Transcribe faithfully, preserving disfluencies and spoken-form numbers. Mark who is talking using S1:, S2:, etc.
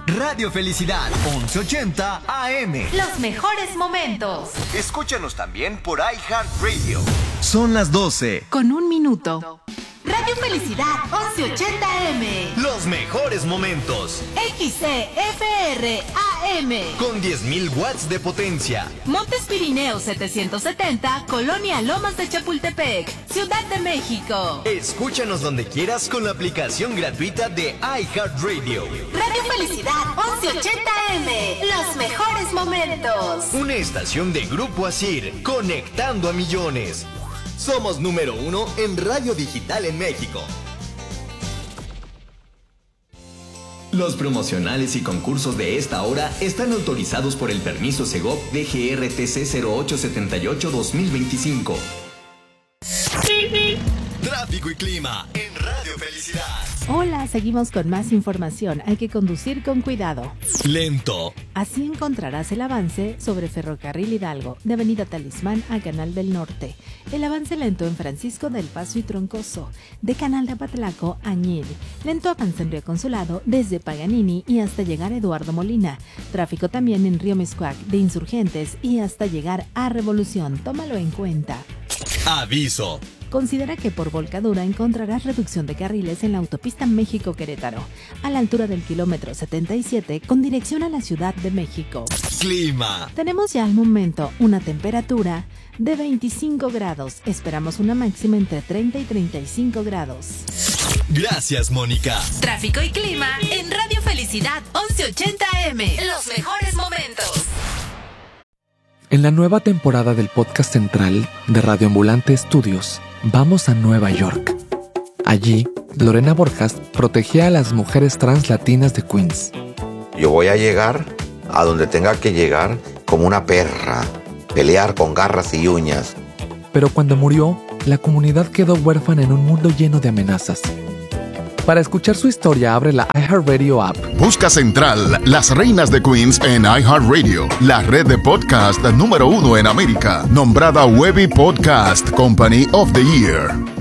S1: Radio Felicidad, once ochenta A M.
S2: Los mejores momentos.
S3: Escúchanos también por iHeartRadio.
S1: Son las doce.
S2: Con un minuto. Radio Felicidad, once ochenta A M.
S3: Los mejores momentos.
S2: X C F R A M.
S3: Con diez mil watts de potencia.
S2: Montes Pirineos setecientos setenta, Colonia Lomas de Chapultepec, Ciudad de México.
S3: Escúchanos donde quieras con la aplicación gratuita de iHeartRadio.
S2: Radio Felicidad, once ochenta A M. Los mejores momentos.
S3: Una estación de Grupo Asir, conectando a millones. Somos número uno en radio digital en México. Los promocionales y concursos de esta hora están autorizados por el permiso Segov D G R T C cero ocho siete ocho dos mil veinticinco. Tráfico y clima en Radio Felicidad.
S4: Hola, seguimos con más información. Hay que conducir con cuidado.
S3: Lento.
S4: Así encontrarás el avance sobre Ferrocarril Hidalgo, de Avenida Talismán a Canal del Norte. El avance lento en Francisco del Paso y Troncoso, de Canal de Apatlaco a Añil. Lento avance en Río Consulado, desde Paganini y hasta llegar a Eduardo Molina. Tráfico también en Río Miscuac, de Insurgentes y hasta llegar a Revolución. Tómalo en cuenta.
S3: Aviso.
S4: Considera que por volcadura encontrarás reducción de carriles en la autopista México-Querétaro, a la altura del kilómetro setenta y siete con dirección a la Ciudad de México.
S3: Clima.
S4: Tenemos ya al momento una temperatura de veinticinco grados. Esperamos una máxima entre treinta y treinta y cinco grados.
S3: Gracias, Mónica.
S2: Tráfico y clima en Radio Felicidad, once ochenta A M. Los mejores momentos.
S5: En la nueva temporada del podcast central de Radio Ambulante Estudios, vamos a Nueva York. Allí, Lorena Borjas protegía a las mujeres trans latinas de Queens.
S6: Yo voy a llegar a donde tenga que llegar como una perra, pelear con garras y uñas.
S5: Pero cuando murió, la comunidad quedó huérfana en un mundo lleno de amenazas. Para escuchar su historia, abre la iHeartRadio app.
S7: Busca Central, Las Reinas de Queens en iHeartRadio, la red de podcast número uno en América, nombrada Webby Podcast Company of the Year.